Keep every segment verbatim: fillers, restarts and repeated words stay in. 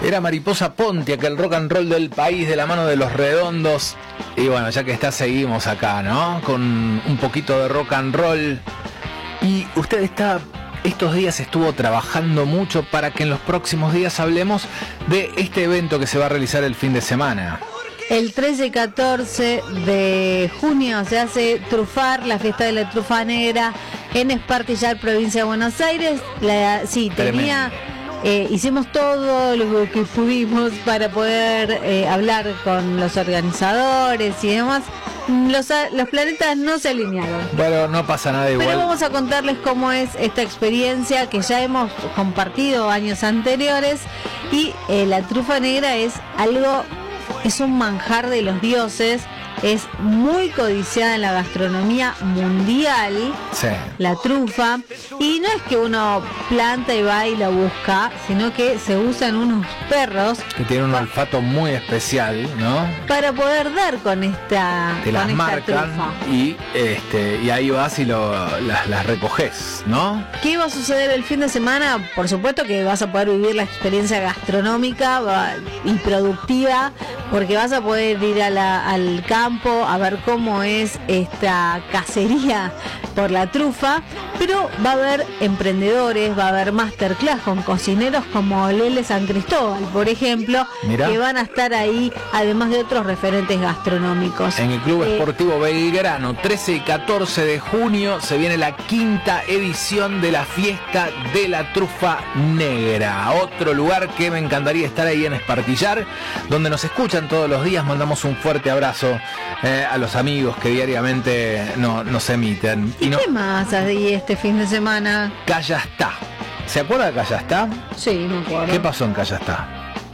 Era Mariposa Pontiac, el rock and roll del país, de la mano de Los Redondos. Y bueno, ya que está, seguimos acá, ¿no? Con un poquito de rock and roll. Y usted está, estos días estuvo trabajando mucho para que en los próximos días hablemos de este evento que se va a realizar el fin de semana. El trece y catorce de junio se hace Trufar, la fiesta de la trufa negra, en Espartillar, provincia de Buenos Aires. La, sí, tenía... Eh, hicimos todo lo que pudimos para poder eh, hablar con los organizadores y demás. Los, los planetas no se alinearon. Bueno, no pasa nada igual. Pero vamos a contarles cómo es esta experiencia que ya hemos compartido años anteriores. Y eh, la trufa negra es algo, es un manjar de los dioses. Es muy codiciada en la gastronomía mundial, sí. La trufa, y no es que uno planta y va y la busca, sino que se usan unos perros que tienen un olfato muy especial, ¿no? Para poder dar con esta, Te con las esta marcan trufa. y este y ahí vas y lo, las, las recoges, ¿no? ¿Qué va a suceder el fin de semana? Por supuesto que vas a poder vivir la experiencia gastronómica va, y productiva, porque vas a poder ir a la, al campo a ver cómo es esta cacería por la trufa, pero va a haber emprendedores, va a haber masterclass con cocineros como Lele San Cristóbal, por ejemplo, Mirá. Que van a estar ahí, además de otros referentes gastronómicos. En el Club Eh, Esportivo Belgrano, trece y catorce de junio, se viene la quinta edición de la fiesta de la trufa negra. Otro lugar que me encantaría estar ahí en Espartillar, donde nos escuchan todos los días. Mandamos un fuerte abrazo eh, a los amigos que diariamente no, nos emiten. ¿Y no, qué más hay este fin de semana? Callastá. ¿Se acuerda de Callastá? Sí, me acuerdo. ¿Qué pasó en Callastá?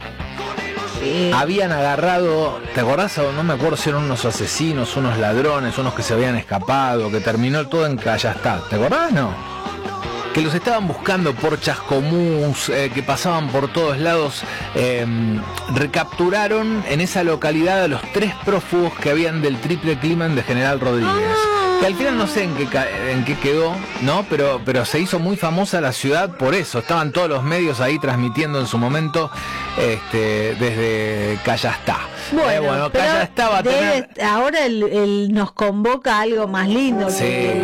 Eh, Habían agarrado, ¿te acordás? No me acuerdo si eran unos asesinos, unos ladrones, unos que se habían escapado, que terminó todo en Callastá. ¿Te acordás, no? Que los estaban buscando por Chascomús, eh, que pasaban por todos lados. Eh, recapturaron en esa localidad a los tres prófugos que habían del triple crimen de General Rodríguez. Que al final no sé en qué, en qué quedó, ¿no? Pero, pero se hizo muy famosa la ciudad por eso. Estaban todos los medios ahí transmitiendo en su momento este, desde Callastá. Bueno, eh, bueno pero Callastá va a debe- tener... ahora él, él nos convoca a algo más lindo. Sí. Que